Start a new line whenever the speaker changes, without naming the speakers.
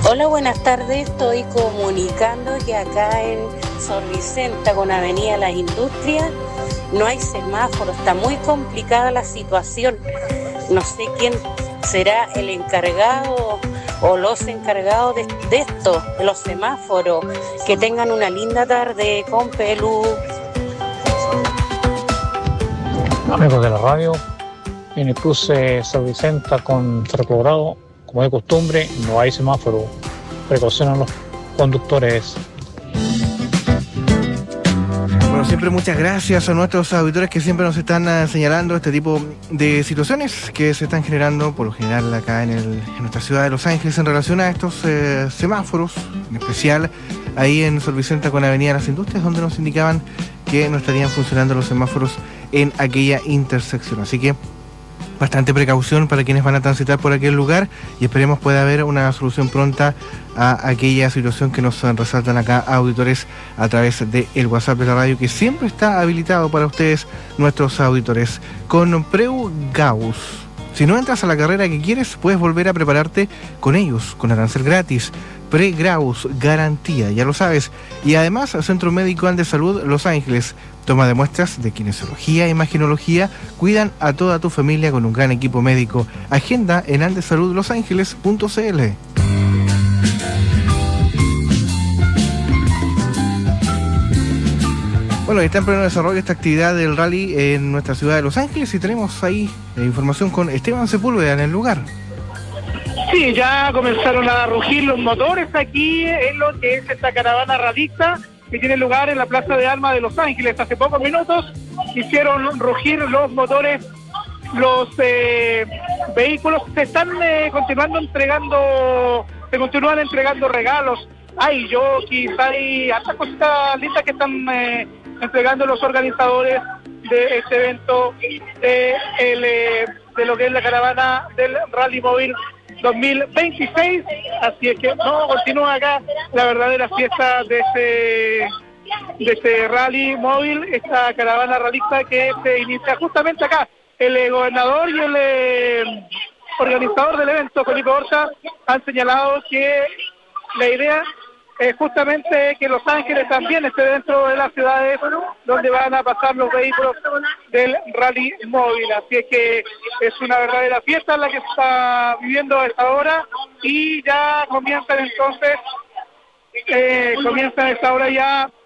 Hola, buenas tardes. Estoy comunicando que acá en Sor Vicenta con Avenida Las Industrias no hay semáforo, está muy complicada la situación. No sé quién será el encargado o los encargados de esto, de los semáforos. Que tengan una linda tarde con Pelu.
Amigos de la radio, en el cruce San Vicenta con Cerro Colorado, como de costumbre, no hay semáforo. Precaución a los conductores.
Bueno, siempre muchas gracias a nuestros auditores que siempre nos están señalando este tipo de situaciones que se están generando por lo general acá en nuestra ciudad de Los Ángeles en relación a estos semáforos, en especial ahí en Sor Vicenta con Avenida Las Industrias, donde nos indicaban que no estarían funcionando los semáforos en aquella intersección. Así que bastante precaución para quienes van a transitar por aquel lugar y esperemos pueda haber una solución pronta a aquella situación que nos resaltan acá auditores a través del WhatsApp de la radio, que siempre está habilitado para ustedes, nuestros auditores. Con Preu Gauss, si no entras a la carrera que quieres, puedes volver a prepararte con ellos, con arancel gratis. Pre-Graus, garantía, ya lo sabes. Y además, Centro Médico Andes Salud Los Ángeles. Toma de muestras de kinesiología e imagenología. Cuidan a toda tu familia con un gran equipo médico. Agenda en andesaludlosangeles.cl. Bueno, está en pleno desarrollo esta actividad del rally en nuestra ciudad de Los Ángeles y tenemos ahí información con Esteban Sepúlveda en el lugar.
Sí, ya comenzaron a rugir los motores aquí en lo que es esta caravana ralista que tiene lugar en la Plaza de Armas de Los Ángeles. Hace pocos minutos hicieron rugir los motores, los vehículos. Se continúan entregando regalos. Hay jockeys, hay hartas cositas lindas que están entregando los organizadores de este evento de lo que es la caravana del Rally Móvil 2026, así es que no continúa acá la verdadera fiesta de este rally móvil, esta caravana ralista que se inicia justamente acá. El gobernador y el organizador del evento, Felipe Horta, han señalado que la idea es justamente que Los Ángeles también esté dentro de las ciudades donde van a pasar los vehículos del rally móvil. Así es que es una verdadera fiesta la que se está viviendo a esta hora y ya comienzan a esta hora ya